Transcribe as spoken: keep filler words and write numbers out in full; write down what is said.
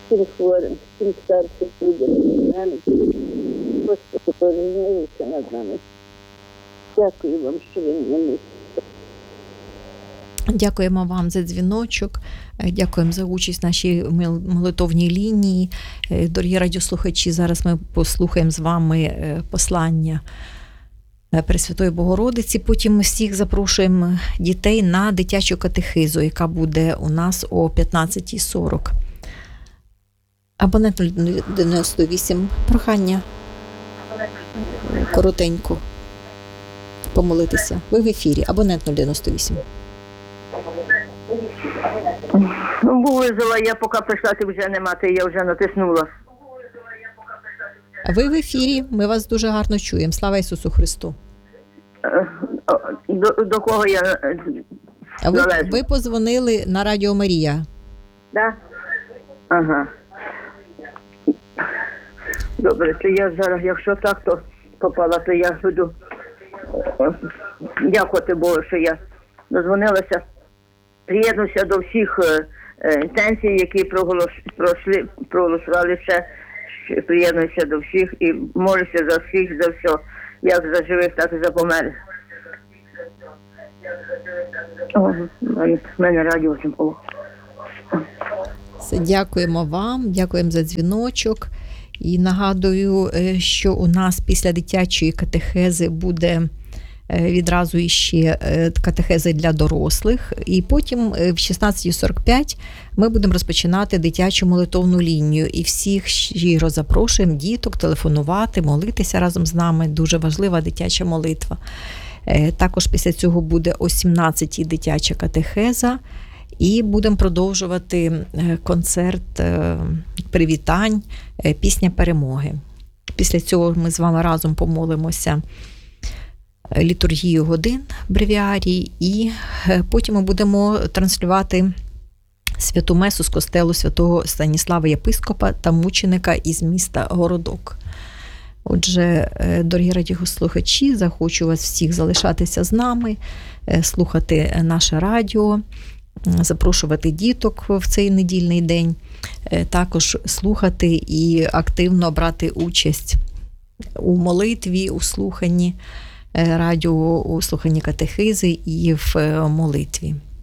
всім хворим, всім старшим людям, Господи, помилуйся над нами. Дякую вам, що ви мене. Дякуємо вам за дзвіночок, дякуємо за участь в нашій молитовній лінії. Дорогі радіослухачі, зараз ми послухаємо з вами послання Пресвятої Богородиці. Потім ми всіх запрошуємо дітей на дитячу катехизу, яка буде у нас о п'ятнадцятій сорок. Абонент дев'яносто вісім. Прохання коротенько помолитися. Ви в ефірі. Абонент дев'яносто вісім. Вивезла, я поки прийшла, ти вже нема, ти я вже натиснула. Ви в ефірі, ми вас дуже гарно чуємо. Слава Ісусу Христу. До, до кого я А ви, ви позвонили на Радіо Марія. Да? Ага. Добре, то я зараз, якщо так, то попала, то я буду дякувати Богу, що я дозвонилася. Приєднуюся до всіх е, інтенцій, які проголос, пройшли, проголосували ще. Приєднуюся до всіх і молюся за всіх, за все. Як за живих, так і за померлих. О, в мене радіо було. Дякуємо вам, дякуємо за дзвіночок. І нагадую, що у нас після дитячої катехези буде відразу іще катехези для дорослих. І потім в шістнадцята сорок п'ять ми будемо розпочинати дитячу молитовну лінію. І всіх щиро запрошуємо діток телефонувати, молитися разом з нами. Дуже важлива дитяча молитва. Також після цього буде о сімнадцятій дитяча катехеза. І будемо продовжувати концерт привітань, пісня перемоги. Після цього ми з вами разом помолимося літургію годин бревіарій, і потім ми будемо транслювати святу месу з костелу святого Станіслава Єпископа та мученика із міста Городок. Отже, дорогі радіослухачі, захочу вас всіх залишатися з нами, слухати наше радіо, запрошувати діток в цей недільний день, також слухати і активно брати участь у молитві, у слуханні радіо, у слуханні катехизи і в молитві.